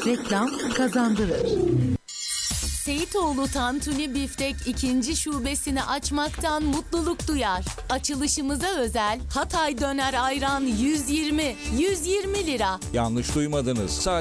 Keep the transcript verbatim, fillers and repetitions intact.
Reklam kazandırır. Seyitoğlu Tantuni Biftek ikinci şubesini açmaktan mutluluk duyar. Açılışımıza özel Hatay Döner Ayran yüz yirmi yüz yirmi lira. Yanlış duymadınız.